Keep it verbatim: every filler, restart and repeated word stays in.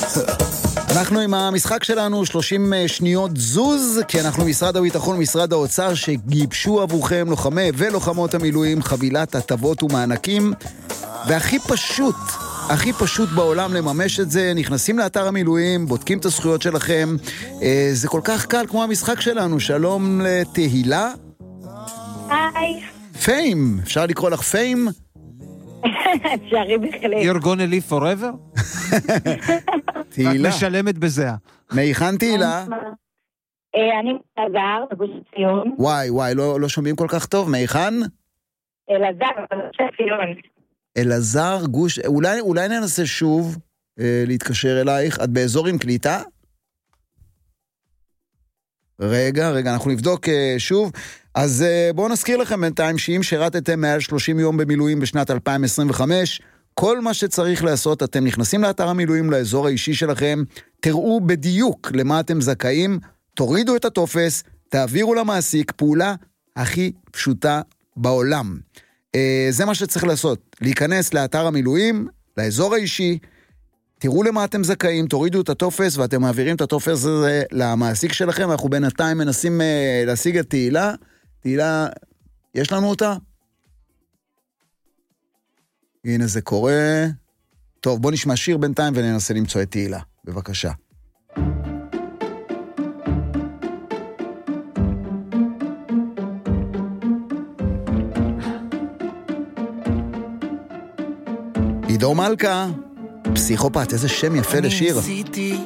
אנחנו עם המשחק שלנו שלושים שניות זוז, כי אנחנו משרד הביטחון, משרד האוצר, שגיבשו עבורכם לוחמי ולוחמות המילואים חבילת הטבות ומענקים, והכי פשוט, הכי פשוט בעולם לממש את זה, נכנסים לאתר המילואים, בודקים את הזכויות שלכם, זה כל כך קל כמו המשחק שלנו. שלום לתהילה. היי. פיים, אפשר לקרוא לך פיים? אפשרי בכלל. You're gonna live forever? תהילה. את משלמת בזה. מהיכן תהילה? אני אלעזר, בגוש ציון. וואי, וואי, לא, לא שומעים כל כך טוב. מהיכן? אלעזר, בגוש ציון. אלעזר, גוש... אולי, אולי ננסה שוב אה, להתקשר אלייך. את באזור עם קליטה? רגע, רגע, אנחנו נבדוק אה, שוב. אז אה, בואו נזכיר לכם בינתיים שאם שירתתם מעל שלושים יום במילואים בשנת אלפיים עשרים וחמש, כל מה שצריך לעשות, אתם נכנסים לאתר המילואים, לאזור האישי שלכם, תראו בדיוק למה אתם זכאים, תורידו את הטופס, תעבירו למעסיק, פעולה הכי פשוטה בעולם. אה, זה מה שצריך לעשות, להיכנס לאתר המילואים, לאזור האישי, תראו למה אתם זכאים, תורידו את הטופס, ואתם מעבירים את הטופס הזה למעסיק שלכם. אנחנו בינתיים מנסים אה, להשיג את תהילה. תהילה, יש לנו אותה? הנה זה קורה. טוב, בוא נשמע שיר בינתיים וננסה למצוא את תהילה. בבקשה. עידו מלכה, פסיכופת, איזה שם יפה לשיר.